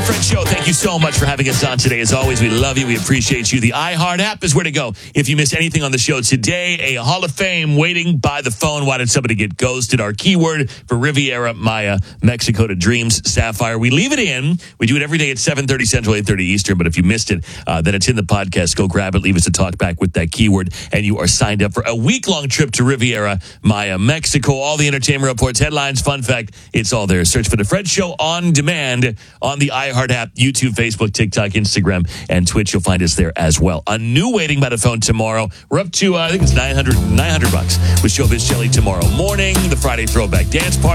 Fred Show. Thank you so much for having us on today. As always, we love you. We appreciate you. The iHeart app is where to go. If you missed anything on the show today, a Hall of Fame waiting by the phone. Why did somebody get ghosted? Our keyword for Riviera Maya, Mexico to Dreams, Sapphire. We leave it in. We do it every day at 7:30 Central, 8:30 Eastern. But if you missed it, then it's in the podcast. Go grab it. Leave us a talk back with that keyword. And you are signed up for a week-long trip to Riviera Maya, Mexico. All the entertainment reports, headlines, fun fact, it's all there. Search for The Fred Show on demand on the iHeart app, YouTube, Facebook, TikTok, Instagram, and Twitch. You'll find us there as well. A new waiting by the phone tomorrow. We're up to, I think it's $900 with Showbiz Jelly tomorrow morning. The Friday Throwback Dance Party.